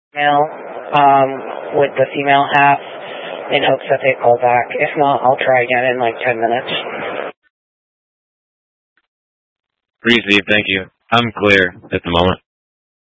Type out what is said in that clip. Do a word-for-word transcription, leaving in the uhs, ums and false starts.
Mail um, with the female half in hopes that they call back. If not, I'll try again in like ten minutes. Receive, thank you. I'm clear at the moment.